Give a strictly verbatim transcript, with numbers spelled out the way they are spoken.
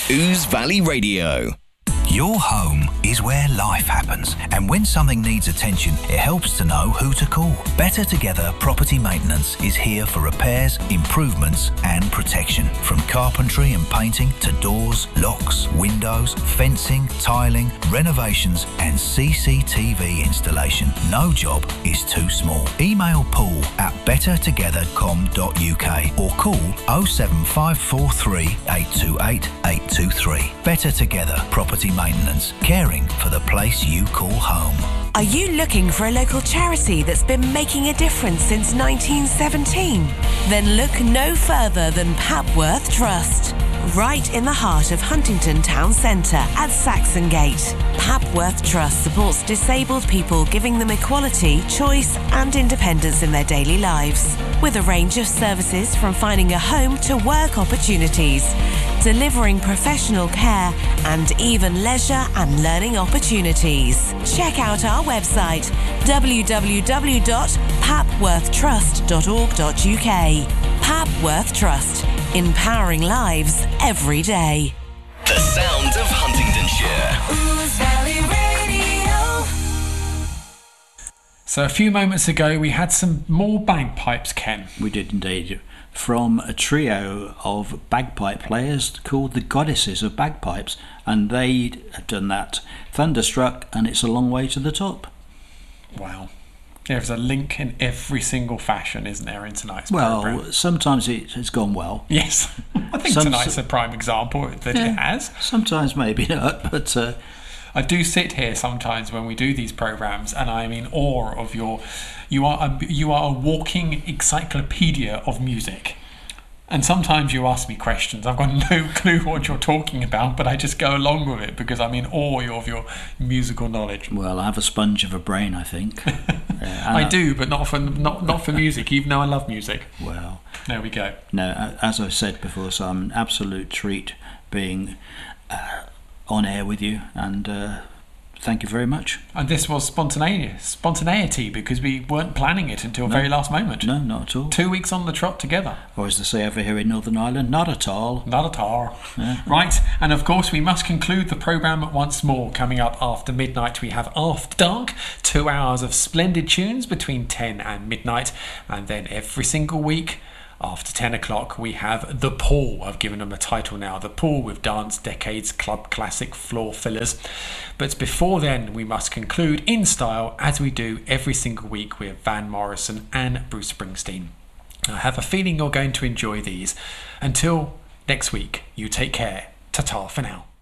Ouse Valley Radio. Your home is where life happens, and when something needs attention, it helps to know who to call. Better Together Property Maintenance is here for repairs, improvements and protection. From carpentry and painting to doors, locks, windows, fencing, tiling, renovations and C C T V installation. No job is too small. Email Paul at better together dot com dot U K or call oh seven five four three, eight two eight, eight two three. Better Together Property Maintenance, caring for the place you call home. Are you looking for a local charity that's been making a difference since nineteen seventeen? Then look no further than Papworth Trust. Right in the heart of Huntington Town Centre at Saxon Gate, Papworth Trust supports disabled people, giving them equality, choice and independence in their daily lives. With a range of services from finding a home to work opportunities, delivering professional care and even leisure and learning opportunities. Check out our website w w w dot papworth trust dot org dot U K. Papworth Trust, empowering lives every day. The sound of Huntingdonshire. Ouse Valley Radio. So a few moments ago we had some more bagpipes, Ken. We did indeed. From a trio of bagpipe players called the Goddesses of Bagpipes, and they have done that Thunderstruck and It's a Long Way to the Top. Wow. There's a link in every single fashion, isn't there, in tonight's well, programme? Well, sometimes it has gone well. Yes. I think Some, tonight's a prime example that yeah, it has. Sometimes maybe not, but... Uh, I do sit here sometimes when we do these programmes and I'm in awe of your... You are a, you are a walking encyclopedia of music. And sometimes you ask me questions. I've got no clue what you're talking about, but I just go along with it because I'm in awe of your musical knowledge. Well, I have a sponge of a brain, I think. uh, I do, but not for not not for music, even though I love music. Well, there we go. No, as I said before, so I'm an absolute treat being uh, on air with you, and uh, thank you very much. And this was spontaneous, spontaneity because we weren't planning it until no, very last moment. No, not at all. Two weeks on the trot together. Or as they say over here in Northern Ireland, not at all. Not at all. Yeah. Right, and of course we must conclude the programme once more. Coming up after midnight we have After Dark, two hours of splendid tunes between ten and midnight, and then every single week after ten o'clock we have The Pool. I've given them a title now, The Pool, with dance decades club classic floor fillers. But before then we must conclude in style, as we do every single week, with Van Morrison and Bruce Springsteen. I have a feeling you're going to enjoy these. Until next week, you take care. Ta-ta for now.